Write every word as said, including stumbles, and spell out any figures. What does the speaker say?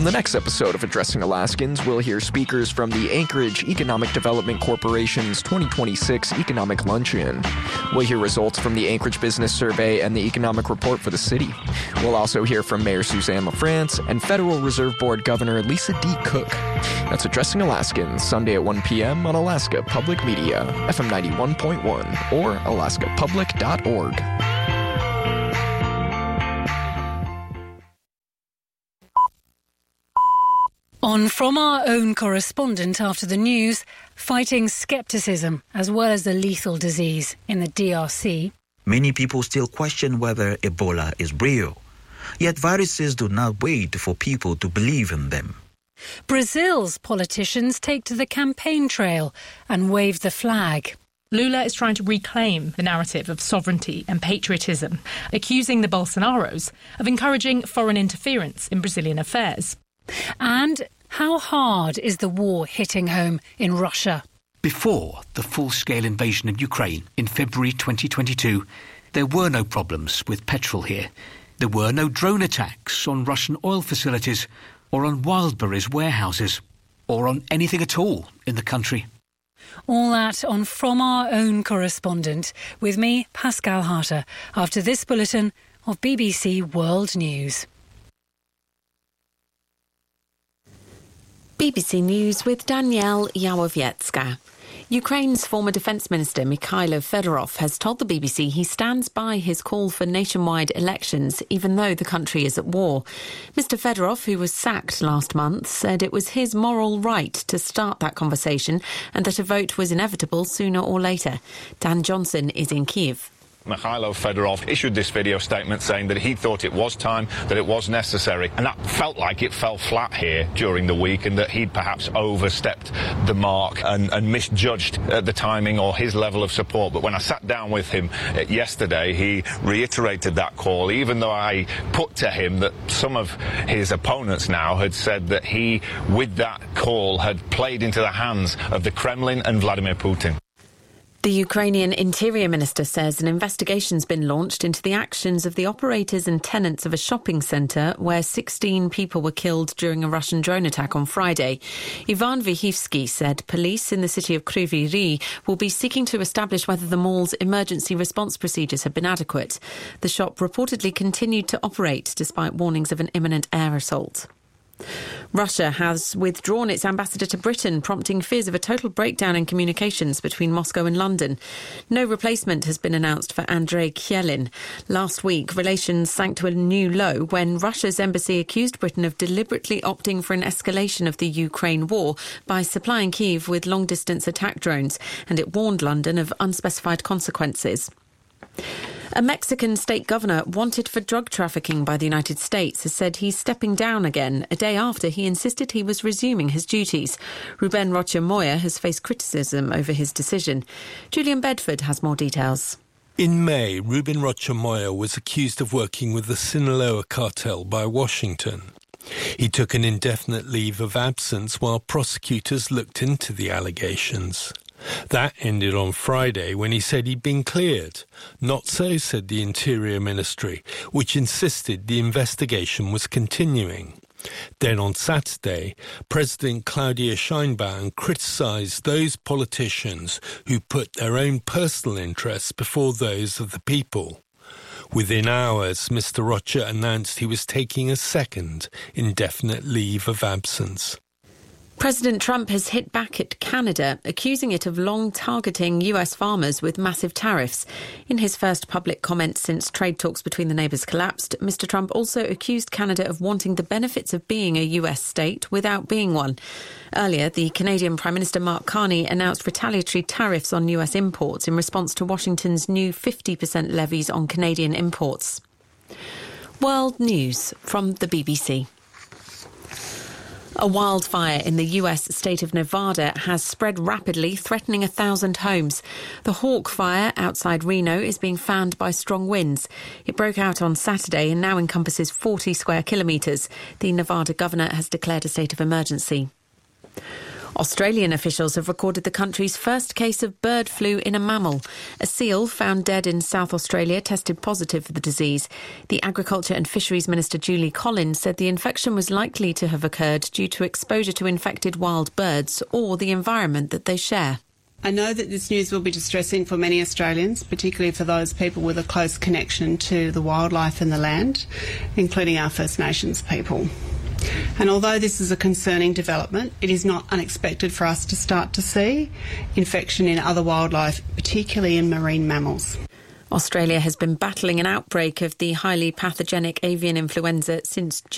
the next episode of Addressing Alaskans, we'll hear speakers from the Anchorage Economic Development Corporation's twenty twenty-six Economic Luncheon. We'll hear results from the Anchorage Business Survey and the Economic Report for the city. We'll also hear from Mayor Suzanne LaFrance and Federal Reserve Board Governor Lisa D. Cook. That's Addressing Alaskans, Sunday at one p.m. on Alaska Public Media, F M ninety-one point one, or alaska public dot org. On From Our Own correspondent after the news, fighting scepticism as well as the lethal disease in the D R C. Many people still question whether Ebola is real. Yet viruses do not wait for people to believe in them. Brazil's politicians take to the campaign trail and wave the flag. Lula is trying to reclaim the narrative of sovereignty and patriotism, accusing the Bolsonaros of encouraging foreign interference in Brazilian affairs. And how hard is the war hitting home in Russia? Before the full-scale invasion of Ukraine in February twenty twenty-two, there were no problems with petrol here. There were no drone attacks on Russian oil facilities or on Wildberries warehouses or on anything at all in the country. All that on From Our Own correspondent with me, Pascal Harter, after this bulletin of B B C World News. B B C News with Danielle Yawowiecka. Ukraine's former Defence Minister Mikhailo Fedorov has told the B B C he stands by his call for nationwide elections, even though the country is at war. Mister Fedorov, who was sacked last month, said it was his moral right to start that conversation and that a vote was inevitable sooner or later. Dan Johnson is in Kyiv. Mikhailo Fedorov issued this video statement saying that he thought it was time, that it was necessary, and that felt like it fell flat here during the week and that he'd perhaps overstepped the mark and, and misjudged uh, the timing or his level of support. But when I sat down with him uh, yesterday, he reiterated that call, even though I put to him that some of his opponents now had said that he, with that call, had played into the hands of the Kremlin and Vladimir Putin. The Ukrainian Interior Minister says an investigation's been launched into the actions of the operators and tenants of a shopping centre where sixteen people were killed during a Russian drone attack on Friday. Ivan Vyhivsky said police in the city of Kryvyi Rih will be seeking to establish whether the mall's emergency response procedures have been adequate. The shop reportedly continued to operate despite warnings of an imminent air assault. Russia has withdrawn its ambassador to Britain, prompting fears of a total breakdown in communications between Moscow and London. No replacement has been announced for Andrei Khelin. Last week, relations sank to a new low when Russia's embassy accused Britain of deliberately opting for an escalation of the Ukraine war by supplying Kyiv with long-distance attack drones, and it warned London of unspecified consequences. A Mexican state governor wanted for drug trafficking by the United States has said he's stepping down again a day after he insisted he was resuming his duties. Ruben Rocha Moya has faced criticism over his decision. Julian Bedford has more details. In May, Ruben Rocha Moya was accused of working with the Sinaloa cartel by Washington. He took an indefinite leave of absence while prosecutors looked into the allegations. That ended on Friday when he said he'd been cleared. Not so, said the Interior Ministry, which insisted the investigation was continuing. Then on Saturday, President Claudia Sheinbaum criticised those politicians who put their own personal interests before those of the people. Within hours, Mister Rocha announced he was taking a second indefinite leave of absence. President Trump has hit back at Canada, accusing it of long targeting U S farmers with massive tariffs. In his first public comment since trade talks between the neighbours collapsed, Mister Trump also accused Canada of wanting the benefits of being a U S state without being one. Earlier, the Canadian Prime Minister Mark Carney announced retaliatory tariffs on U S imports in response to Washington's new fifty percent levies on Canadian imports. World News from the B B C. A wildfire in the U S state of Nevada has spread rapidly, threatening a thousand homes. The Hawk Fire outside Reno is being fanned by strong winds. It broke out on Saturday and now encompasses forty square kilometres. The Nevada governor has declared a state of emergency. Australian officials have recorded the country's first case of bird flu in a mammal. A seal found dead in South Australia tested positive for the disease. The Agriculture and Fisheries Minister Julie Collins said the infection was likely to have occurred due to exposure to infected wild birds or the environment that they share. I know that this news will be distressing for many Australians, particularly for those people with a close connection to the wildlife and the land, including our First Nations people. And although this is a concerning development, it is not unexpected for us to start to see infection in other wildlife, particularly in marine mammals. Australia has been battling an outbreak of the highly pathogenic avian influenza since June.